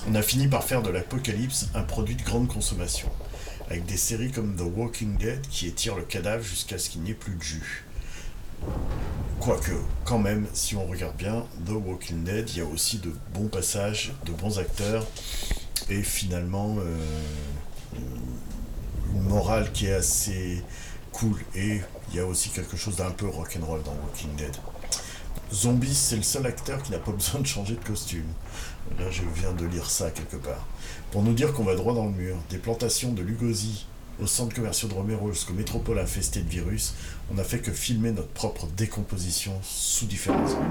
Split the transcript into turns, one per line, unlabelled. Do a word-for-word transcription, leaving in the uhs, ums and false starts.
On a fini par faire de l'apocalypse un produit de grande consommation, avec des séries comme The Walking Dead qui étirent le cadavre jusqu'à ce qu'il n'y ait plus de jus. Quoique, quand même, si on regarde bien, The Walking Dead, il y a aussi de bons passages, de bons acteurs, et finalement euh, une morale qui est assez cool. Et il y a aussi quelque chose d'un peu rock'n'roll dans Walking Dead. Zombie, c'est le seul acteur qui n'a pas besoin de changer de costume. Là, je viens de lire ça quelque part. Pour nous dire qu'on va droit dans le mur, des plantations de Lugosi au centre commercial de Romero jusqu'aux métropoles infestées de virus, on n'a fait que filmer notre propre décomposition sous différents angles.